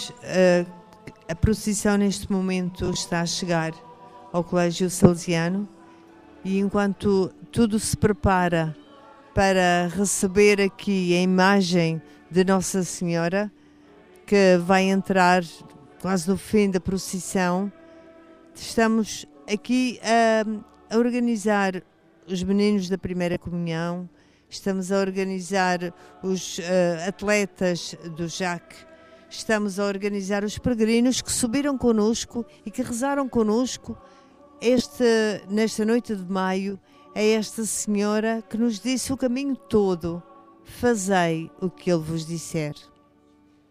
Nós, a procissão neste momento está a chegar ao Colégio Salesiano e enquanto tudo se prepara para receber aqui a imagem de Nossa Senhora, que vai entrar quase no fim da procissão, estamos aqui a organizar os meninos da primeira comunhão, estamos a organizar os atletas do JAC, estamos a organizar os peregrinos que subiram connosco e que rezaram connosco nesta noite de maio, é esta Senhora que nos disse o caminho todo: fazei o que Ele vos disser.